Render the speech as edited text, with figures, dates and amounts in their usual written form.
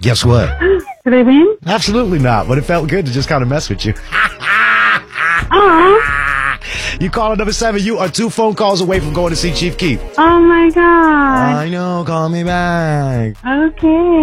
Guess what? Did I win? Absolutely not, but it felt good to just kind of mess with you. Aw. You caller number 7, you are 2 phone calls away from going to see Chief Keef. Oh my God. I know, call me back. Okay.